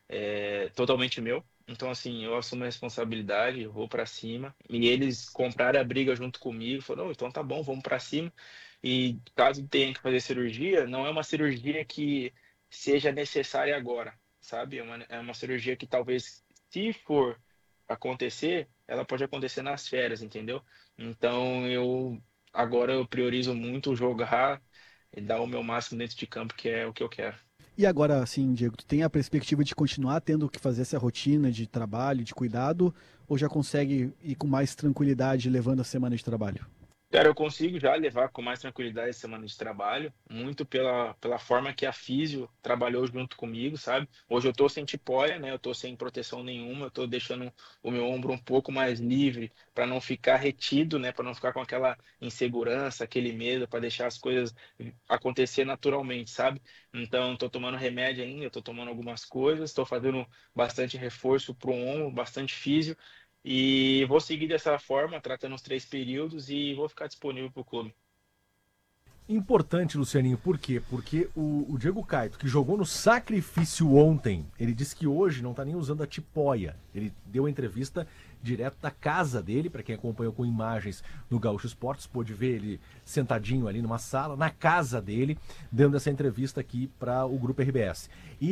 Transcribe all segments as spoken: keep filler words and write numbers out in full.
é totalmente meu. Então, assim, eu assumo a responsabilidade, eu vou para cima. E eles compraram a briga junto comigo, falaram, "Não, então tá bom, vamos para cima. E caso tenha que fazer cirurgia, não é uma cirurgia que seja necessária agora, sabe? É uma, é uma cirurgia que talvez, se for acontecer, ela pode acontecer nas férias, entendeu? Então, eu agora eu priorizo muito jogar e dar o meu máximo dentro de campo, que é o que eu quero. E agora, assim, Diego, tu tem a perspectiva de continuar tendo que fazer essa rotina de trabalho, de cuidado, ou já consegue ir com mais tranquilidade levando a semana de trabalho? Cara, eu consigo já levar com mais tranquilidade a semana de trabalho, muito pela, pela forma que a Físio trabalhou junto comigo, sabe? Hoje eu tô sem tipóia, né? Eu tô sem proteção nenhuma, eu tô deixando o meu ombro um pouco mais livre para não ficar retido, né? Para não ficar com aquela insegurança, aquele medo, para deixar as coisas acontecer naturalmente, sabe? Então, tô tomando remédio ainda, eu tô tomando algumas coisas, tô fazendo bastante reforço pro ombro, bastante físio. E vou seguir dessa forma, tratando os três períodos e vou ficar disponível para o clube. Importante, Lucianinho, por quê? Porque o, o Diego Caetano, que jogou no sacrifício ontem, ele disse que hoje não tá nem usando a tipóia. Ele deu a entrevista direto da casa dele, para quem acompanhou com imagens no Gaúcho Esportes, pôde ver ele sentadinho ali numa sala, na casa dele, dando essa entrevista aqui para o Grupo R B S.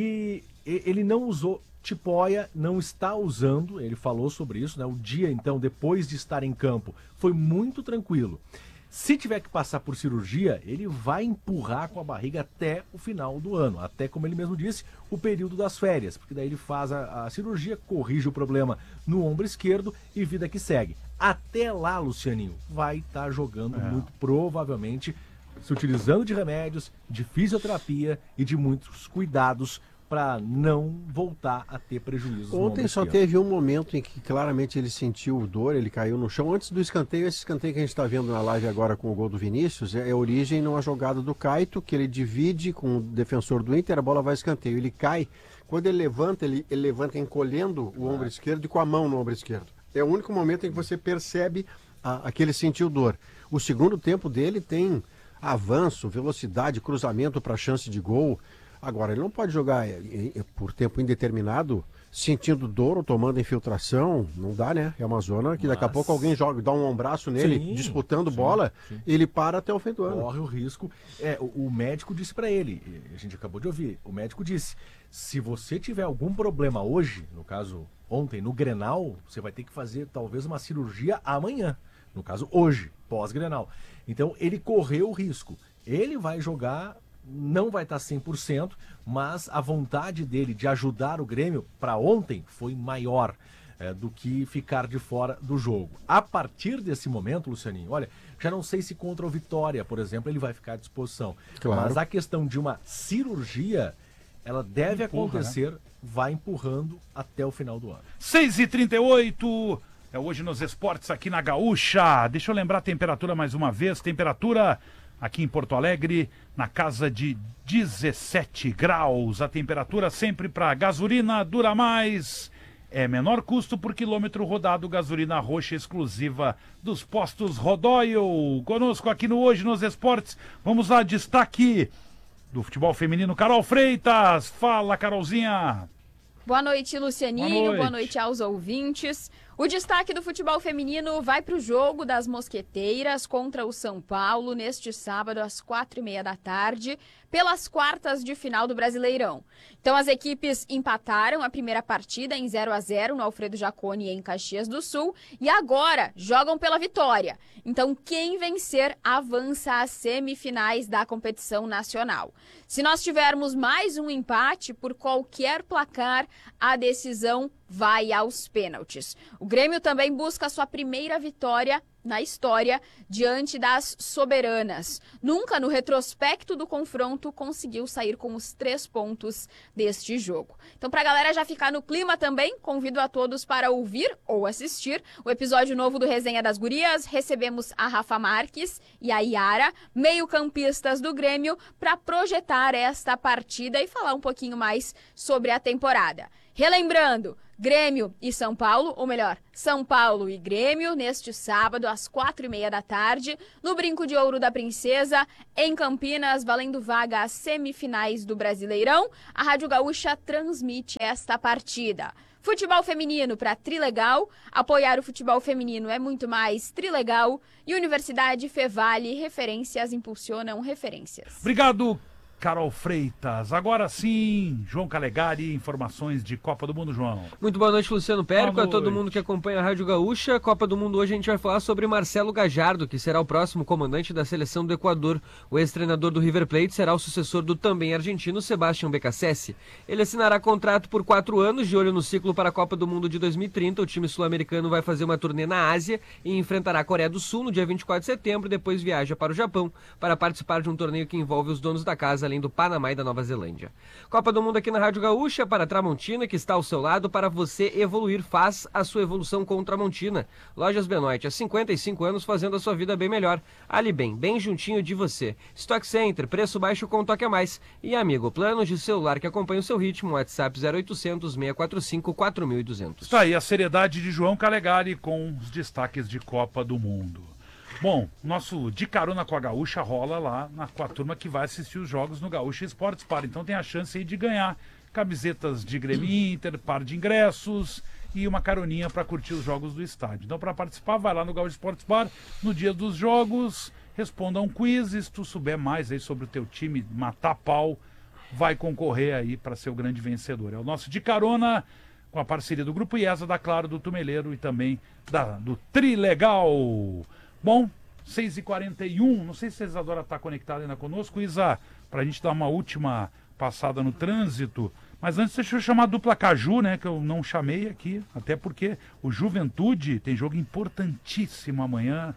E ele não usou tipóia, não está usando, ele falou sobre isso, né? O dia, então, depois de estar em campo, foi muito tranquilo. Se tiver que passar por cirurgia, ele vai empurrar com a barriga até o final do ano, até, como ele mesmo disse, o período das férias, porque daí ele faz a, a cirurgia, corrige o problema no ombro esquerdo e vida que segue. Até lá, Lucianinho, vai estar tá jogando é. muito provavelmente, se utilizando de remédios, de fisioterapia e de muitos cuidados para não voltar a ter prejuízos. Ontem só teve um momento em que claramente ele sentiu dor, ele caiu no chão. Antes do escanteio, esse escanteio que a gente está vendo na live agora com o gol do Vinícius, é a origem numa jogada do Caito, que ele divide com o defensor do Inter, a bola vai escanteio. Ele cai, quando ele levanta, ele, ele levanta encolhendo o ombro esquerdo e com a mão no ombro esquerdo. É o único momento em que você percebe a, a que ele sentiu dor. O segundo tempo dele tem avanço, velocidade, cruzamento para chance de gol. Agora, ele não pode jogar por tempo indeterminado, sentindo dor ou tomando infiltração, não dá, né? É uma zona que daqui Mas... a pouco alguém joga, dá um braço nele, sim, disputando sim, bola, sim. ele para até o fim do ano. Corre o risco. É, o, o médico disse para ele, a gente acabou de ouvir, o médico disse, se você tiver algum problema hoje, no caso ontem, no Grenal, você vai ter que fazer talvez uma cirurgia amanhã, no caso hoje, pós-Grenal. Então, ele correu o risco. Ele vai jogar... não vai estar cem por cento, mas a vontade dele de ajudar o Grêmio para ontem foi maior é, do que ficar de fora do jogo. A partir desse momento, Lucianinho, olha, já não sei se contra o Vitória, por exemplo, ele vai ficar à disposição. Claro. Mas a questão de uma cirurgia, ela deve Empurra, acontecer, né? Vai empurrando até o final do ano. seis e trinta e oito, é hoje nos esportes aqui na Gaúcha. Deixa eu lembrar a temperatura mais uma vez, temperatura... aqui em Porto Alegre, na casa de dezessete graus. A temperatura sempre para gasolina dura mais. É menor custo por quilômetro rodado, gasolina roxa exclusiva dos postos Rodóio. Conosco aqui no Hoje nos Esportes. Vamos lá, destaque do futebol feminino, Carol Freitas. Fala, Carolzinha. Boa noite, Lucianinho. Boa noite, Boa noite aos ouvintes. O destaque do futebol feminino vai para o jogo das Mosqueteiras contra o São Paulo neste sábado às quatro e meia da tarde, pelas quartas de final do Brasileirão. Então as equipes empataram a primeira partida em zero a zero no Alfredo Jaconi em Caxias do Sul e agora jogam pela vitória. Então quem vencer avança às semifinais da competição nacional. Se nós tivermos mais um empate por qualquer placar, a decisão vai aos pênaltis. O Grêmio também busca sua primeira vitória na história diante das soberanas. Nunca no retrospecto do confronto conseguiu sair com os três pontos deste jogo. Então, para a galera já ficar no clima também, convido a todos para ouvir ou assistir o episódio novo do Resenha das Gurias. Recebemos a Rafa Marques e a Yara, meio-campistas do Grêmio, para projetar esta partida e falar um pouquinho mais sobre a temporada. Relembrando, Grêmio e São Paulo, ou melhor, São Paulo e Grêmio, neste sábado, às quatro e meia da tarde, no Brinco de Ouro da Princesa, em Campinas, valendo vaga às semifinais do Brasileirão. A Rádio Gaúcha transmite esta partida. Futebol feminino para Trilegal. Apoiar o futebol feminino é muito mais Trilegal. E Universidade Fevale, referências impulsionam referências. Obrigado, Carol Freitas. Agora sim, João Calegari, informações de Copa do Mundo, João. Muito boa noite, Luciano Périco, a todo mundo que acompanha a Rádio Gaúcha. Copa do Mundo hoje a gente vai falar sobre Marcelo Gajardo, que será o próximo comandante da seleção do Equador. O ex-treinador do River Plate será o sucessor do também argentino Sebastián Beccacessi. Ele assinará contrato por quatro anos, de olho no ciclo para a Copa do Mundo de dois mil e trinta. O time sul-americano vai fazer uma turnê na Ásia e enfrentará a Coreia do Sul no dia vinte e quatro de setembro e depois viaja para o Japão para participar de um torneio que envolve os donos da casa, além do Panamá e da Nova Zelândia. Copa do Mundo aqui na Rádio Gaúcha, para a Tramontina, que está ao seu lado para você evoluir. Faz a sua evolução com Tramontina. Lojas Benoit, há cinquenta e cinco anos fazendo a sua vida bem melhor. Ali bem, bem juntinho de você. Stock Center, preço baixo com toque a mais. E amigo, planos de celular que acompanham o seu ritmo, WhatsApp zero oitocentos, seis quatro cinco, quatro mil e duzentos. Está aí a seriedade de João Calegari com os destaques de Copa do Mundo. Bom, nosso De Carona com a Gaúcha rola lá na, com a turma que vai assistir os jogos no Gaúcha Esportes Bar. Então tem a chance aí de ganhar camisetas de Grêmio Inter, par de ingressos e uma caroninha para curtir os jogos do estádio. Então para participar, vai lá no Gaúcha Esportes Bar, no dia dos jogos, responda um quiz. Se tu souber mais aí sobre o teu time, matar pau, vai concorrer aí para ser o grande vencedor. É o nosso De Carona com a parceria do Grupo IESA, da Claro, do Tumeleiro e também da, do Trilegal. Bom, seis e quarenta e um, não sei se a Isadora está conectada ainda conosco. Isa, para a gente dar uma última passada no trânsito, mas antes deixa eu chamar a dupla Caju, né, que eu não chamei aqui, até porque o Juventude tem jogo importantíssimo amanhã.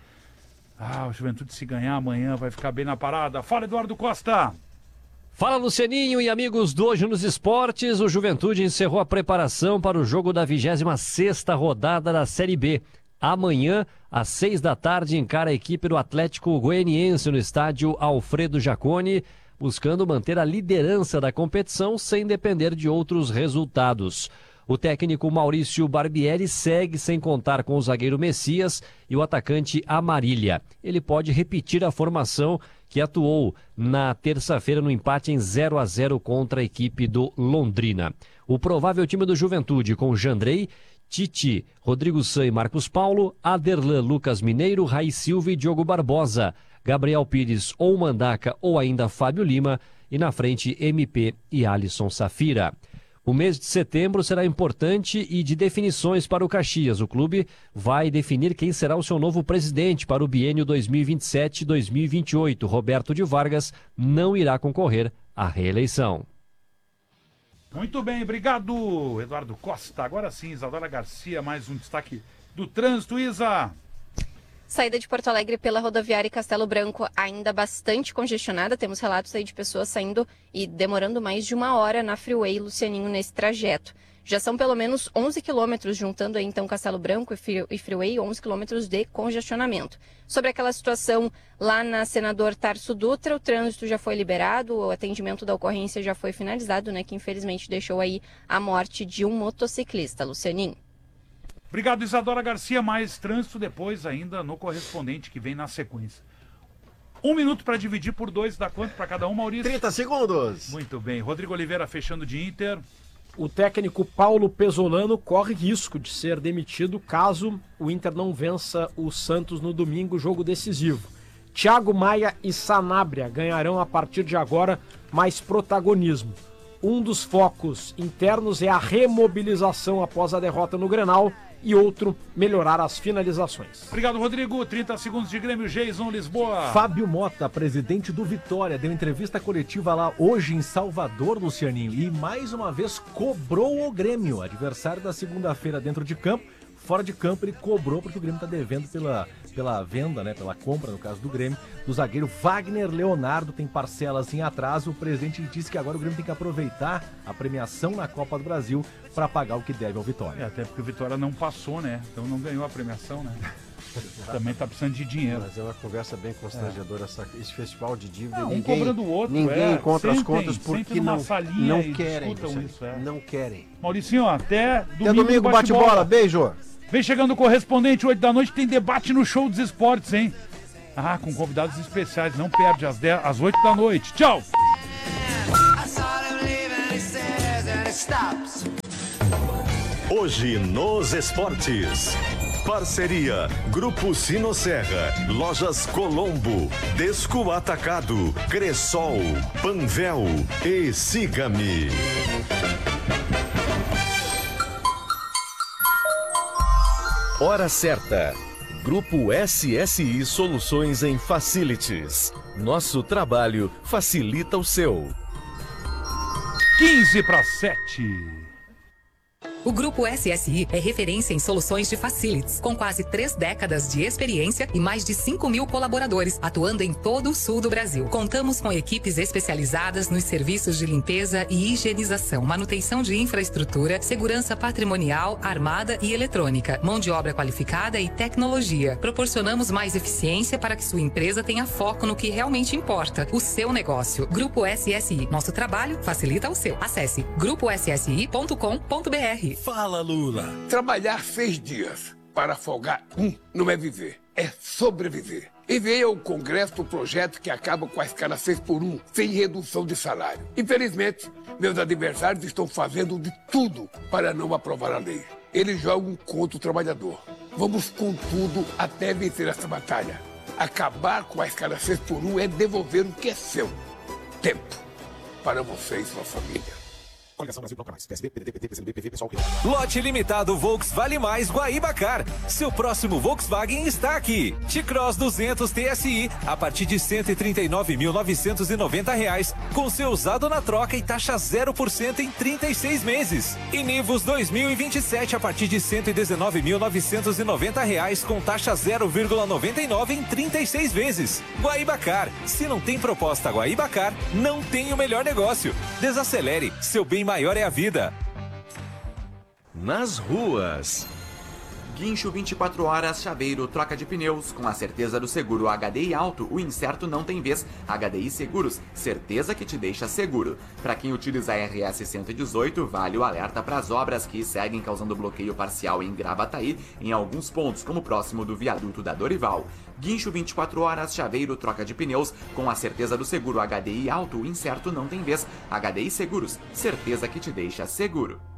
Ah, o Juventude se ganhar amanhã vai ficar bem na parada. Fala, Eduardo Costa! Fala, Lucianinho e amigos do Hoje nos Esportes. O Juventude encerrou a preparação para o jogo da vigésima sexta rodada da Série B. Amanhã, às seis da tarde, encara a equipe do Atlético Goianiense no estádio Alfredo Jaconi, buscando manter a liderança da competição sem depender de outros resultados. O técnico Maurício Barbieri segue sem contar com o zagueiro Messias e o atacante Amarília. Ele pode repetir a formação que atuou na terça-feira no empate em zero a zero contra a equipe do Londrina. O provável time do Juventude com Jandrei, Titi, Rodrigo San e Marcos Paulo, Aderlan, Lucas Mineiro, Raí Silva e Diogo Barbosa, Gabriel Pires ou Mandaca ou ainda Fábio Lima e na frente M P e Alisson Safira. O mês de setembro será importante e de definições para o Caxias. O clube vai definir quem será o seu novo presidente para o biênio dois mil e vinte e sete a dois mil e vinte e oito. Roberto de Vargas não irá concorrer à reeleição. Muito bem, obrigado, Eduardo Costa. Agora sim, Isadora Garcia, mais um destaque do trânsito, Isa. Saída de Porto Alegre pela rodoviária Castelo Branco ainda bastante congestionada. Temos relatos aí de pessoas saindo e demorando mais de uma hora na Freeway Lucianinho nesse trajeto. Já são pelo menos onze quilômetros, juntando aí então Castelo Branco e Freeway, onze quilômetros de congestionamento. Sobre aquela situação lá na Senador Tarso Dutra, o trânsito já foi liberado, o atendimento da ocorrência já foi finalizado, né, que infelizmente deixou aí a morte de um motociclista. Lucianinho. Obrigado, Isadora Garcia. Mais trânsito depois ainda no correspondente que vem na sequência. Um minuto para dividir por dois, dá quanto para cada um, Maurício? trinta segundos. Muito bem. Rodrigo Oliveira fechando de Inter. O técnico Paulo Pesolano corre risco de ser demitido caso o Inter não vença o Santos no domingo, jogo decisivo. Thiago Maia e Sanabria ganharão a partir de agora mais protagonismo. Um dos focos internos é a remobilização após a derrota no Grenal e outro, melhorar as finalizações. Obrigado, Rodrigo. trinta segundos de Grêmio, Jason Lisboa. Fábio Mota, presidente do Vitória, deu entrevista coletiva lá hoje em Salvador, Lucianinho, e mais uma vez cobrou o Grêmio, adversário da segunda-feira dentro de campo. Fora de campo ele cobrou porque o Grêmio está devendo pela, pela venda, né, pela compra, no caso do Grêmio, do zagueiro Wagner Leonardo, tem parcelas em atraso. O presidente disse que agora o Grêmio tem que aproveitar a premiação na Copa do Brasil para pagar o que deve ao Vitória. É, até porque o Vitória não passou, né? Então não ganhou a premiação, né? Também tá precisando de dinheiro. Mas é uma conversa bem constrangedora, essa, esse festival de dívida. Não, um ninguém, cobrando o outro, ninguém é. encontra Sentem, as contas porque não, não querem. Isso, Isso é. Não querem. Mauricinho, até domingo, até domingo bate-bola. Bate Beijo. Vem chegando o correspondente, oito da noite, tem debate no Show dos Esportes, hein? Ah, com convidados especiais. Não perde, às, dez, às oito da noite. Tchau! Hoje nos esportes. Parceria Grupo Sinosserra, Lojas Colombo, Desco Atacado, Cressol, Panvel e Siga-me. Hora certa. Grupo S S I Soluções em Facilities. Nosso trabalho facilita o seu. quinze para sete. O Grupo S S I é referência em soluções de facilities, com quase três décadas de experiência e mais de cinco mil colaboradores, atuando em todo o sul do Brasil. Contamos com equipes especializadas nos serviços de limpeza e higienização, manutenção de infraestrutura, segurança patrimonial, armada e eletrônica, mão de obra qualificada e tecnologia. Proporcionamos mais eficiência para que sua empresa tenha foco no que realmente importa, o seu negócio. Grupo S S I. Nosso trabalho facilita o seu. Acesse grupo s s i ponto com ponto b r. Fala, Lula. Trabalhar seis dias para folgar um não é viver, é sobreviver. Enviei ao Congresso o projeto que acaba com a escala seis por um, sem redução de salário. Infelizmente, meus adversários estão fazendo de tudo para não aprovar a lei. Eles jogam contra o trabalhador. Vamos com tudo até vencer essa batalha. Acabar com a escala seis por um é devolver o que é seu. Tempo. Para você e sua família. Lote limitado Volks Vale Mais Guaíbacar. Seu próximo Volkswagen está aqui. T-Cross duzentos T S I a partir de cento e trinta e nove mil novecentos e noventa reais, com seu usado na troca e taxa zero por cento em trinta e seis meses. E Nivus dois mil e vinte e sete a partir de cento e dezenove mil novecentos e noventa reais, com taxa zero vírgula noventa e nove em trinta e seis vezes. Guaíbacar. Se não tem proposta Guaíbacar, não tem o melhor negócio. Desacelere. Seu bem maior é a vida. Nas ruas. Guincho vinte e quatro horas, chaveiro, troca de pneus. Com a certeza do seguro H D I Auto, o incerto não tem vez. H D I Seguros, certeza que te deixa seguro. Para quem utiliza a R S cento e dezoito, vale o alerta para as obras que seguem causando bloqueio parcial em Gravataí, em alguns pontos, como próximo do viaduto da Dorival. Guincho vinte e quatro horas, chaveiro, troca de pneus. Com a certeza do seguro H D I Auto, o incerto não tem vez. H D I Seguros, certeza que te deixa seguro.